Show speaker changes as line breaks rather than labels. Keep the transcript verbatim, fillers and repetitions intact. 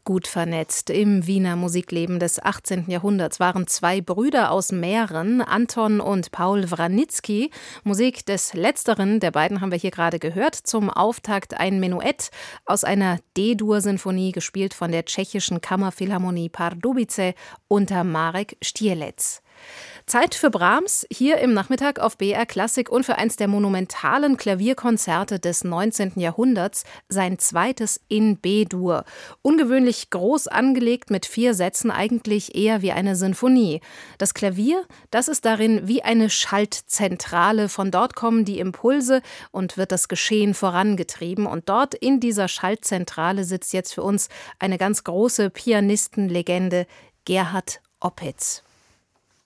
Gut vernetzt im Wiener Musikleben des achtzehnten Jahrhunderts waren zwei Brüder aus Mähren, Anton und Paul Wranitzky. Musik des letzteren, der beiden haben wir hier gerade gehört, zum Auftakt ein Menuett aus einer D-Dur-Sinfonie, gespielt von der tschechischen Kammerphilharmonie Pardubice unter Marek Stierlec. Zeit für Brahms, hier im Nachmittag auf B R Klassik und für eins der monumentalen Klavierkonzerte des neunzehnten Jahrhunderts, sein zweites in B-Dur. Ungewöhnlich groß angelegt mit vier Sätzen, eigentlich eher wie eine Sinfonie. Das Klavier, das ist darin wie eine Schaltzentrale. Von dort kommen die Impulse und wird das Geschehen vorangetrieben. Und dort in dieser Schaltzentrale sitzt jetzt für uns eine ganz große Pianistenlegende, Gerhard Opitz.